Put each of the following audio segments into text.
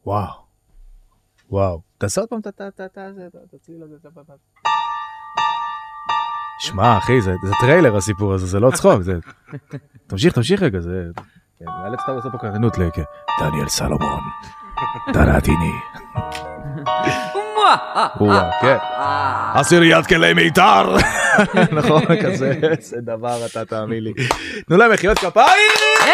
וואו. וואו. תעשה עוד פעם תצליל הזה. שמע, אחי, זה טריילר הסיפור הזה, זה לא צחוק. תמשיך רגע, זה... אלכס אתה עושה פה קרנות דניאל סלומון. דרעתיני. כן. עשיריית כלי מיתר. נכון, כזה, זה דבר, אתה תאמין לי. תנו להם מחיאות כפיים.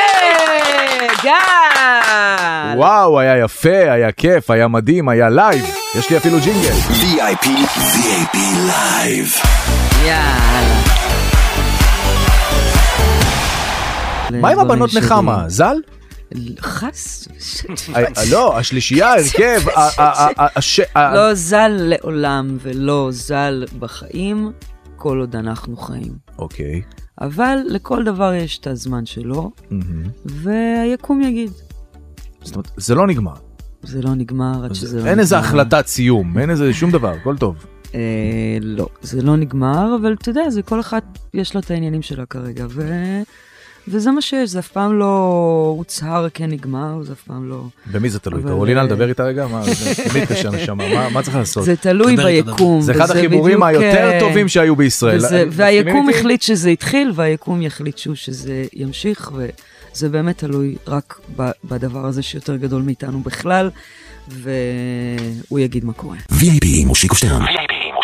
גל. וואו, היה יפה, היה כיף, היה מדהים, היה לייב. יש לי אפילו ג'ינגל. VIP לייב. יאללה. מה עם הבנות נחמה? ז"ל? חס. לא, השלישייה, הרכב. לא ז"ל לעולם ולא ז"ל בחיים, כל עוד אנחנו חיים. אוקיי. אבל לכל דבר יש את הזמן שלו, והיקום יגיד. זאת אומרת, זה לא נגמר. זה לא נגמר עד שזה לא נגמר. אין איזה החלטת סיום, אין איזה שום דבר, הכל טוב. לא, זה לא נגמר, אבל אתה יודע, זה כל אחד יש לה את העניינים שלה כרגע, וזה מה שיש, זה אף פעם לא הוצהר כן נגמר, זה אף פעם לא... במי זה תלוי? קרולינה לדבר איתה רגע? תמיד קשה נשמה, מה צריך לעשות? זה תלוי ביקום. זה אחד החיבורים היותר טובים שהיו בישראל. והיקום החליט שזה התחיל, והיקום יחליט שזה ימשיך, וזה באמת תלוי רק בדבר הזה שיותר גדול מאיתנו בכלל, והוא יגיד מה קורה. VIP מושיקו שטרן.